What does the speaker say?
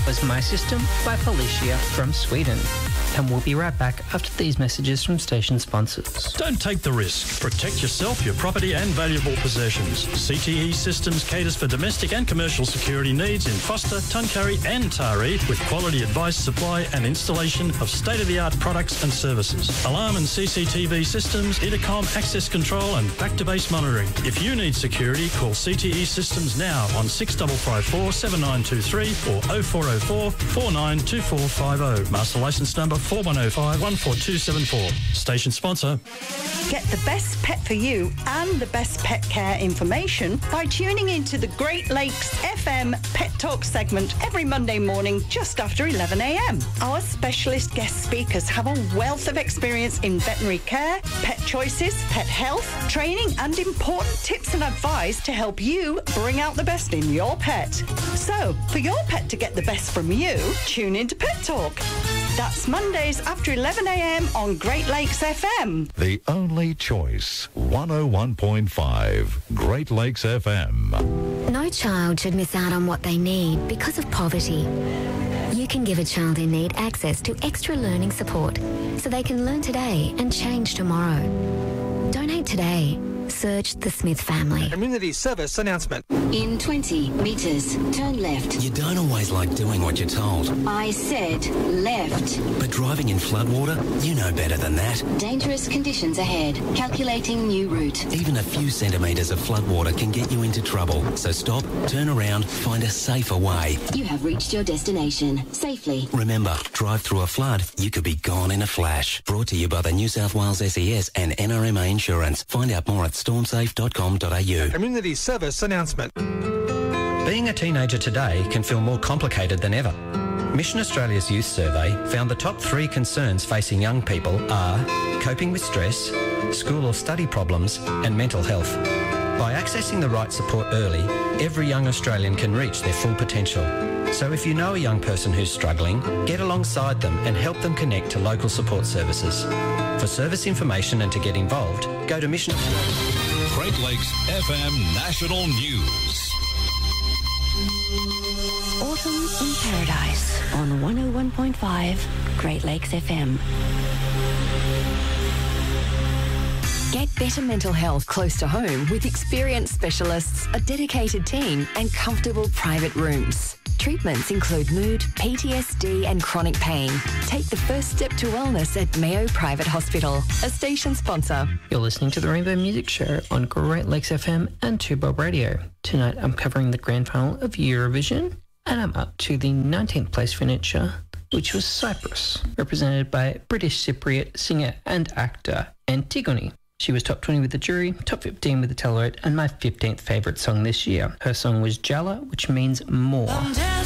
was My System by Felicia from Sweden. And we'll be right back after these messages from station sponsors. Don't take the risk. Protect yourself, your property and valuable possessions. CTE Systems caters for domestic and commercial security needs in Foster, Tuncurry and Taree with quality advice, supply and installation of state-of-the-art products and services. Alarm and CCTV systems, intercom, access control and back-to-base monitoring. If you need security, call CTE Systems now on 6554 7923 or 0404 492450. Master licence number 4105 14274. Station sponsor. Get the best pet for you and the best pet care information by tuning into the Great Lakes FM Pet Talk segment every Monday morning just after 11 a.m. Our specialist guest speakers have a wealth of experience in veterinary care, pet choices, pet health, training and important tips and advice to help you bring out the best in your pet. So, for your pet to get the best from you, tune into Pet Talk. That's Mondays after 11 a.m. on Great Lakes FM. The only choice, 101.5 Great Lakes FM. No child should miss out on what they need because of poverty. You can give a child in need access to extra learning support so they can learn today and change tomorrow. Donate today. Search the Smith family. Community service announcement. In 20 metres, turn left. You don't always like doing what you're told. I said left. But driving in floodwater, you know better than that. Dangerous conditions ahead. Calculating new route. Even a few centimetres of floodwater can get you into trouble. So stop, turn around, find a safer way. You have reached your destination safely. Remember, drive through a flood, you could be gone in a flash. Brought to you by the New South Wales SES and NRMA Insurance. Find out more at stormsafe.com.au. Community service announcement. Being a teenager today can feel more complicated than ever. Mission Australia's Youth Survey found the top 3 concerns facing young people are coping with stress, school or study problems, and mental health. By accessing the right support early, every young Australian can reach their full potential. So if you know a young person who's struggling, get alongside them and help them connect to local support services. For service information and to get involved, go to Mission Australia. Great Lakes FM National News. Autumn in Paradise on 101.5 Great Lakes FM. Get better mental health close to home with experienced specialists, a dedicated team and comfortable private rooms. Treatments include mood, PTSD and chronic pain. Take the first step to wellness at Mayo Private Hospital, a station sponsor. You're listening to the Rainbow Music Show on Great Lakes FM and 2Bob Radio. Tonight I'm covering the grand final of Eurovision and I'm up to the 19th place finisher, which was Cyprus, represented by British Cypriot singer and actor Antigone. She was top 20 with the jury, top 15 with the Telluride, and my 15th favourite song this year. Her song was Jala, which means more.